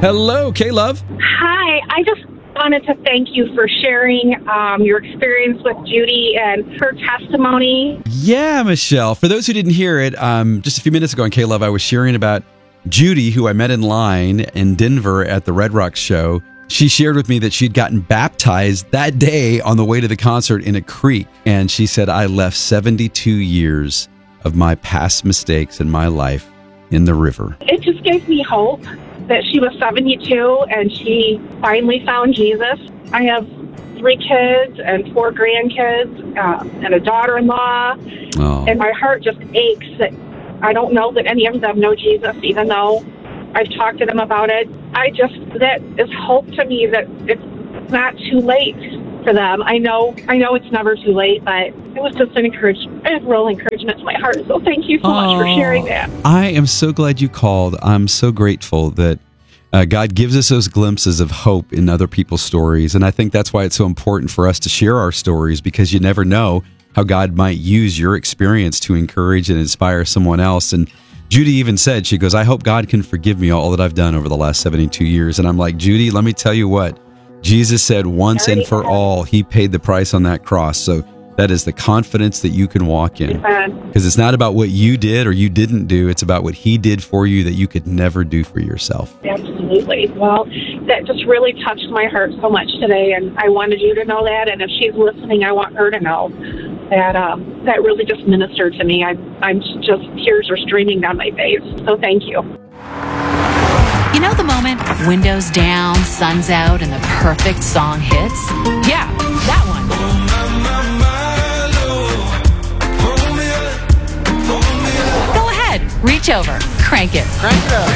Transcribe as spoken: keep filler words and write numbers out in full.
Hello, K-Love. Hi, I just wanted to thank you for sharing um, your experience with Judy and her testimony. Yeah, Michelle. For those who didn't hear it, um, just a few minutes ago on K-Love, I was sharing about Judy, who I met in line in Denver at the Red Rocks show. She shared with me that she'd gotten baptized that day on the way to the concert in a creek. And she said, I left seventy-two years of my past mistakes in my life in the river. It just gave me hope that she was seventy-two and she finally found Jesus. I have three kids and four grandkids uh, and a daughter-in-law. Oh. And my heart just aches that I don't know that any of them know Jesus, even though I've talked to them about it. I just, that is hope to me that it's not too late for them. I know I know it's never too late, but it was just an encouragement, a real encouragement to my heart. So thank you so Oh, much for sharing that. I am so glad you called. I'm so grateful that uh, God gives us those glimpses of hope in other people's stories. And I think that's why it's so important for us to share our stories, because you never know how God might use your experience to encourage and inspire someone else. And Judy even said, she goes, I hope God can forgive me all that I've done over the last seventy-two years. And I'm like, Judy, let me tell you what, Jesus said once and for all, he paid the price on that cross. So that is the confidence that you can walk in. Because it's not about what you did or you didn't do. It's about what he did for you that you could never do for yourself. Absolutely. Well, that just really touched my heart so much today. And I wanted you to know that. And if she's listening, I want her to know that um, that really just ministered to me. I, I'm just, tears are streaming down my face. So thank you. You know the moment, windows down, sun's out, and the perfect song hits? Yeah, that one. Go ahead, reach over, crank it. Crank it up.